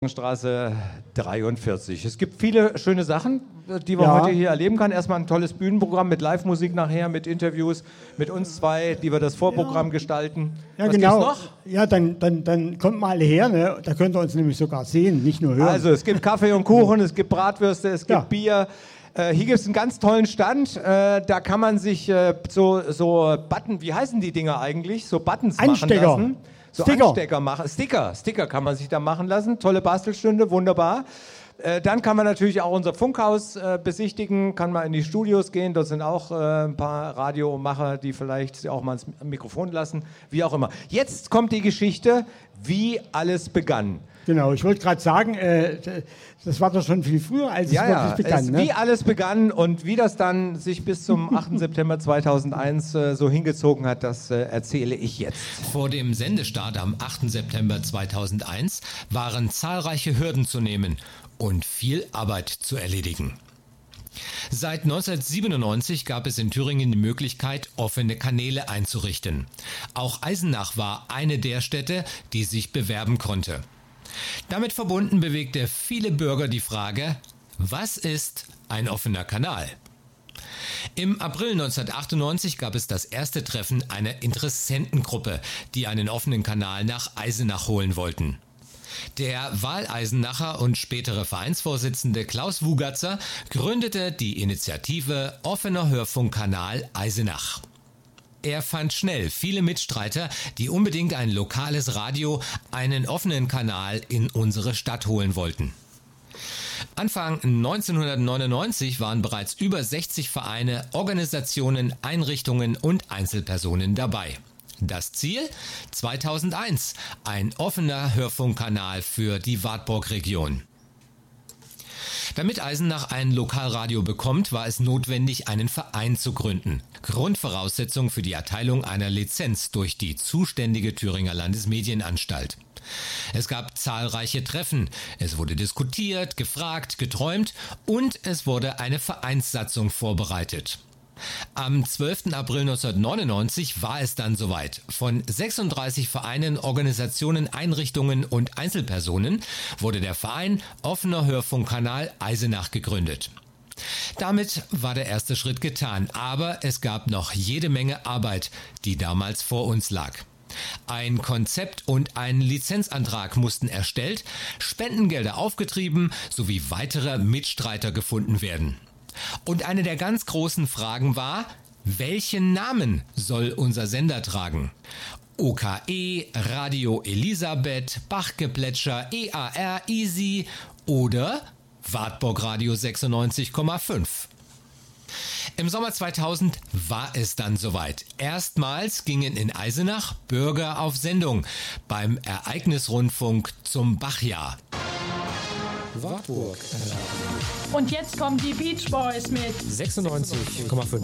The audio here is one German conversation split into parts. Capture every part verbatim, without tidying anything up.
Straße dreiundvierzig. Es gibt viele schöne Sachen, die man Ja. heute hier erleben kann. Erstmal ein tolles Bühnenprogramm mit Live-Musik nachher, mit Interviews, mit uns zwei, die wir das Vorprogramm Ja. gestalten. Ja, Was genau. gibt's noch? Ja, dann, dann, dann kommt mal alle her, ne? Da könnt ihr uns nämlich sogar sehen, nicht nur hören. Also es gibt Kaffee und Kuchen, es gibt Bratwürste, es gibt Ja. Bier. Äh, hier gibt es einen ganz tollen Stand. Äh, da kann man sich äh, so, so Button, wie heißen die Dinger eigentlich? So Buttons Anstecker. machen lassen. So Sticker. Anstecker machen. Sticker. Sticker kann man sich da machen lassen. Tolle Bastelstunde, wunderbar. Äh, dann kann man natürlich auch unser Funkhaus äh, besichtigen, kann mal in die Studios gehen. Dort sind auch äh, ein paar Radiomacher, die vielleicht auch mal ins Mikrofon lassen, wie auch immer. Jetzt kommt die Geschichte, wie alles begann. Genau, ich wollte gerade sagen, äh, das war doch schon viel früher, als Ja, es ja, wirklich begann. es, Ne? wie alles begann und wie das dann sich bis zum achten September zweitausendeins äh, so hingezogen hat, das äh, erzähle ich jetzt. Vor dem Sendestart am achten September zweitausendeins waren zahlreiche Hürden zu nehmen und viel Arbeit zu erledigen. Seit neunzehnhundertsiebenundneunzig gab es in Thüringen die Möglichkeit, offene Kanäle einzurichten. Auch Eisenach war eine der Städte, die sich bewerben konnte. Damit verbunden bewegte viele Bürger die Frage, was ist ein offener Kanal? Im April neunzehnhundertachtundneunzig gab es das erste Treffen einer Interessentengruppe, die einen offenen Kanal nach Eisenach holen wollten. Der Wahleisenacher und spätere Vereinsvorsitzende Klaus Wugatzer gründete die Initiative Offener Hörfunkkanal Eisenach. Er fand schnell viele Mitstreiter, die unbedingt ein lokales Radio, einen offenen Kanal in unsere Stadt holen wollten. Anfang neunzehnhundertneunundneunzig waren bereits über sechzig Vereine, Organisationen, Einrichtungen und Einzelpersonen dabei. Das Ziel? zweitausendeins, ein offener Hörfunkkanal für die Wartburg-Region. Damit Eisenach ein Lokalradio bekommt, war es notwendig, einen Verein zu gründen. Grundvoraussetzung für die Erteilung einer Lizenz durch die zuständige Thüringer Landesmedienanstalt. Es gab zahlreiche Treffen, es wurde diskutiert, gefragt, geträumt und es wurde eine Vereinssatzung vorbereitet. Am zwölften April neunzehnhundertneunundneunzig war es dann soweit. Von sechsunddreißig Vereinen, Organisationen, Einrichtungen und Einzelpersonen wurde der Verein Offener Hörfunkkanal Eisenach gegründet. Damit war der erste Schritt getan, aber es gab noch jede Menge Arbeit, die damals vor uns lag. Ein Konzept und ein Lizenzantrag mussten erstellt, Spendengelder aufgetrieben sowie weitere Mitstreiter gefunden werden. Und eine der ganz großen Fragen war, welchen Namen soll unser Sender tragen? O K E, Radio Elisabeth, Bachgeplätscher, E A R, Easy oder Wartburg Radio sechsundneunzig Komma fünf? Im Sommer zweitausend war es dann soweit. Erstmals gingen in Eisenach Bürger auf Sendung beim Ereignisrundfunk zum Bachjahr. Wartburg. Und jetzt kommen die Beach Boys mit sechsundneunzig Komma fünf.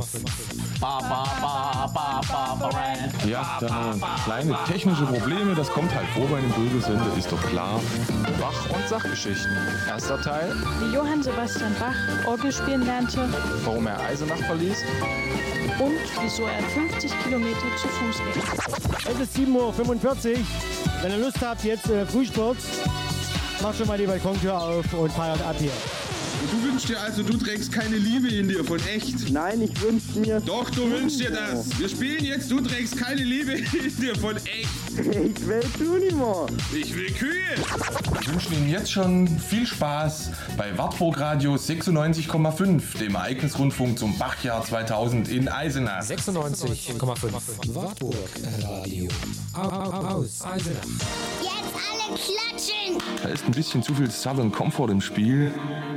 Ja, da haben wir kleine technische Probleme, das kommt halt vor bei einem Bürgersender, ist doch klar. Bach- und Sachgeschichten. Erster Teil, Wie Johann Sebastian Bach Orgel spielen lernte warum er Eisenach verließ. und wieso er fünfzig Kilometer zu Fuß geht. Es ist sieben Uhr fünfundvierzig. Wenn ihr Lust habt, jetzt äh, Frühsport, macht schon mal die Balkontür auf und feiert ab hier. Du wünschst dir also, du trägst keine Liebe in dir, von echt? Nein, ich wünsche mir... Doch, du wünschst dir das. Wir spielen jetzt, du trägst keine Liebe in dir, von echt. Ich will Junior. Ich will Kühe. Wir wünschen Ihnen jetzt schon viel Spaß bei Wartburg Radio sechsundneunzig Komma fünf, dem Ereignisrundfunk zum Bachjahr zweitausend in Eisenach. sechsundneunzig Komma fünf. Wartburg Radio. Aus Eisenach. Jetzt alle klatschen! Da ist ein bisschen zu viel Southern Comfort im Spiel.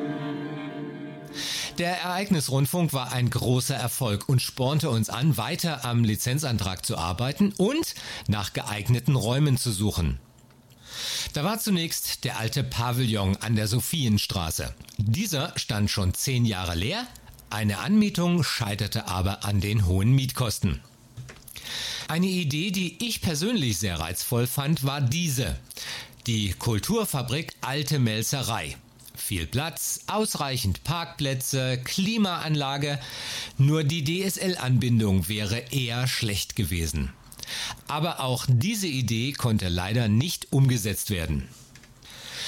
Der Ereignisrundfunk war ein großer Erfolg und spornte uns an, weiter am Lizenzantrag zu arbeiten und nach geeigneten Räumen zu suchen. Da war zunächst der alte Pavillon an der Sophienstraße. Dieser stand schon zehn Jahre leer, eine Anmietung scheiterte aber an den hohen Mietkosten. Eine Idee, die ich persönlich sehr reizvoll fand, war diese: die Kulturfabrik Alte Melzerei. Viel Platz, ausreichend Parkplätze, Klimaanlage. Nur die D S L-Anbindung wäre eher schlecht gewesen. Aber auch diese Idee konnte leider nicht umgesetzt werden.